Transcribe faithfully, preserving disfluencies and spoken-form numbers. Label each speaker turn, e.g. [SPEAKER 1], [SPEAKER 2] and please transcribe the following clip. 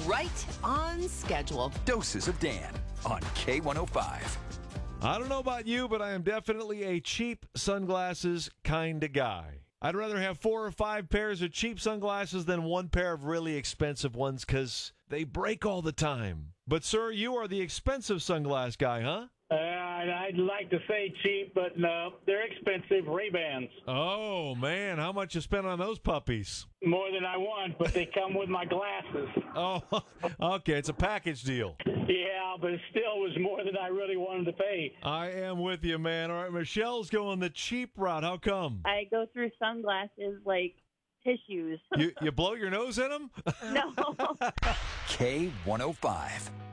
[SPEAKER 1] right on schedule.
[SPEAKER 2] Doses of Dan on K one oh five.
[SPEAKER 3] I don't know about you, but I am definitely a cheap sunglasses kind of guy. I'd rather have four or five pairs of cheap sunglasses than one pair of really expensive ones because they break all the time. But, sir, you are the expensive sunglass guy, huh?
[SPEAKER 4] Uh, I'd like to say cheap, but no, they're expensive. Ray-Bans.
[SPEAKER 3] Oh, man, how much you spent on those puppies?
[SPEAKER 4] More than I want, but they come with my glasses.
[SPEAKER 3] Oh, okay, it's a package deal.
[SPEAKER 4] Yeah, but it still was more than I really wanted to pay.
[SPEAKER 3] I am with you, man. All right, Michelle's going the cheap route. How come?
[SPEAKER 5] I go through sunglasses like tissues.
[SPEAKER 3] You, you blow your nose in them?
[SPEAKER 5] No.
[SPEAKER 2] K one oh five.